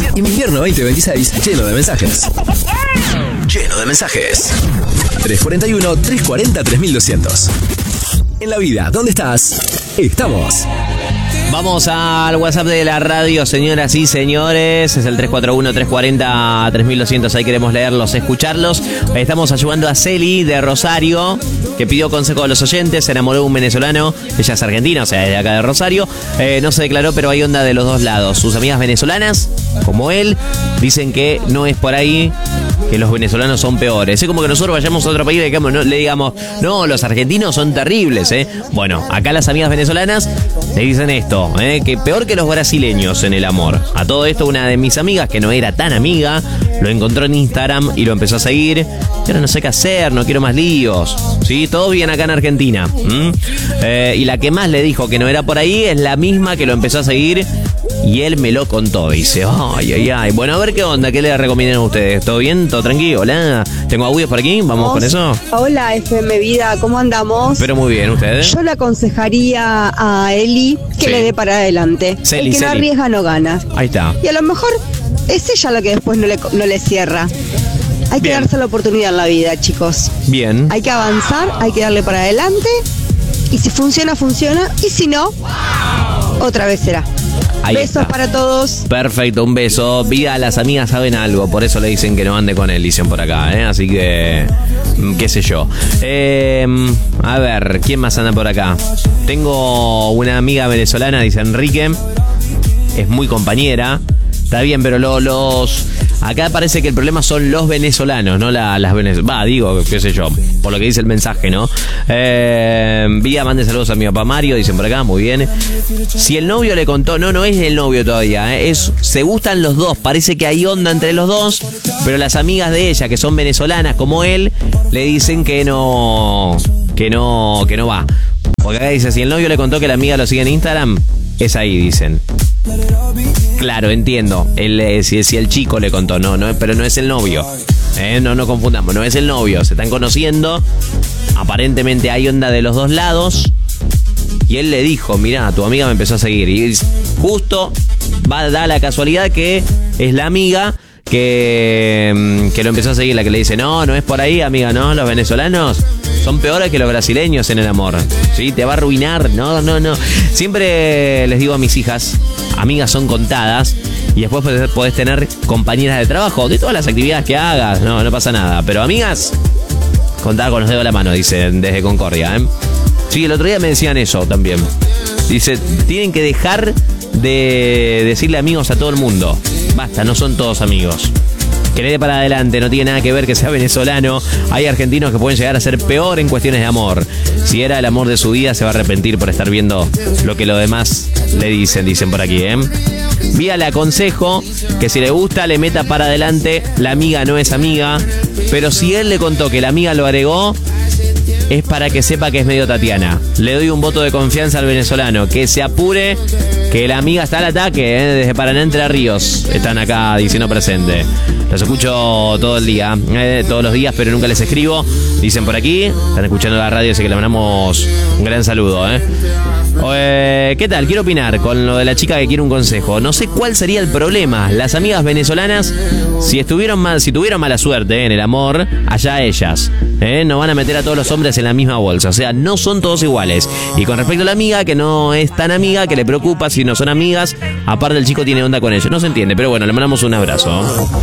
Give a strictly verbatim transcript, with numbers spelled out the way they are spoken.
Invierno veinte veintiséis, lleno de mensajes. Lleno de mensajes. tres cuarenta y uno, tres cuarenta, tres mil doscientos. En la vida, ¿dónde estás? Estamos. Vamos al WhatsApp de la radio, señoras y señores. Es el tres cuatro uno, tres cuarenta, tres mil doscientos. Ahí queremos leerlos, escucharlos. Estamos ayudando a Celi de Rosario, que pidió consejo de los oyentes. Se enamoró de un venezolano. Ella es argentina, o sea, es de acá de Rosario. Eh, no se declaró, pero hay onda de los dos lados. Sus amigas venezolanas, como él, dicen que no es por ahí, que los venezolanos son peores. Es como que nosotros vayamos a otro país y digamos, no, le digamos, no, los argentinos son terribles, ¿eh? Bueno, acá las amigas venezolanas le dicen esto, ¿eh? Que peor que los brasileños en el amor. A todo esto, una de mis amigas, que no era tan amiga, lo encontró en Instagram y lo empezó a seguir. Y ahora no sé qué hacer, no quiero más líos. ¿Sí? Todos bien acá en Argentina. ¿Mm? Eh, y la que más le dijo que no era por ahí es la misma que lo empezó a seguir. Y él me lo contó, dice, ay, ay, ay. Bueno, a ver qué onda, qué le recomiendan a ustedes. ¿Todo bien? ¿Todo tranquilo? Hola. ¿Tengo audios por aquí? ¿Vamos con eso? Hola, F M Vida, ¿cómo andamos? Pero muy bien, ¿ustedes? Yo le aconsejaría a Eli que Sí. le dé para adelante. Celi, El que no Celi. arriesga no gana. Ahí está. Y a lo mejor es ella la que después no le, no le cierra. Hay que Bien. darse la oportunidad en la vida, chicos. Bien. Hay que avanzar, hay que darle para adelante. Y si funciona, funciona. Y si no, otra vez será. Ahí Besos está. para todos. Perfecto, un beso. Vida, las amigas saben algo, por eso le dicen que no ande con él, dicen por acá, ¿eh? Así que, mm, qué sé yo. Eh, a ver, ¿quién más anda por acá? Tengo una amiga venezolana, dice Enrique, es muy compañera. Está bien, pero lo- los... Acá parece que el problema son los venezolanos, no la- las venezolanas. Va, digo, qué sé yo, por lo que dice el mensaje, ¿no? Eh, Vía, mande saludos a mi papá Mario, dicen por acá, muy bien. Si el novio le contó, no, no es el novio todavía, ¿eh? Es, se gustan los dos, parece que hay onda entre los dos, pero las amigas de ella, que son venezolanas como él, le dicen que no, que no, que no va. Porque acá dice, si el novio le contó que la amiga lo sigue en Instagram, es ahí, dicen. Claro, entiendo. El, eh, si, si el chico le contó, no, no, pero no es el novio. Eh, no nos confundamos, no es el novio. Se están conociendo. Aparentemente hay onda de los dos lados. Y él le dijo, mirá, tu amiga me empezó a seguir. Y justo va a dar la casualidad que es la amiga que, que lo empezó a seguir, la que le dice, no, no es por ahí, amiga, no, los venezolanos son peores que los brasileños en el amor. ¿Sí? Te va a arruinar. No, no, no. Siempre les digo a mis hijas, amigas son contadas. Y después podés, podés tener compañeras de trabajo, de todas las actividades que hagas. No, no pasa nada. Pero amigas, contadas con los dedos de la mano, dicen desde Concordia, ¿eh? Sí, el otro día me decían eso también. Dice, tienen que dejar de decirle amigos a todo el mundo. Basta, no son todos amigos. Que le dé para adelante, no tiene nada que ver que sea venezolano. Hay argentinos que pueden llegar a ser peor en cuestiones de amor. Si era el amor de su vida, se va a arrepentir por estar viendo lo que los demás le dicen, dicen por aquí, ¿eh? Vía, le aconsejo que si le gusta le meta para adelante. La amiga no es amiga, pero si él le contó que la amiga lo agregó, es para que sepa que es medio Tatiana. Le doy un voto de confianza al venezolano, que se apure, que la amiga está al ataque, ¿eh? Desde Paraná Entre Ríos están acá diciendo presente. Los escucho todo el día, eh, todos los días, pero nunca les escribo. Dicen por aquí, están escuchando la radio, así que le mandamos un gran saludo, ¿eh? Eh, ¿Qué tal? Quiero opinar con lo de la chica que quiere un consejo. No sé cuál sería el problema. Las amigas venezolanas, si estuvieron mal, si tuvieron mala suerte eh, en el amor, allá ellas. Eh, no van a meter a todos los hombres en la misma bolsa. O sea, no son todos iguales. Y con respecto a la amiga, que no es tan amiga, que le preocupa si no son amigas, aparte el chico tiene onda con ellos. No se entiende, pero bueno, le mandamos un abrazo.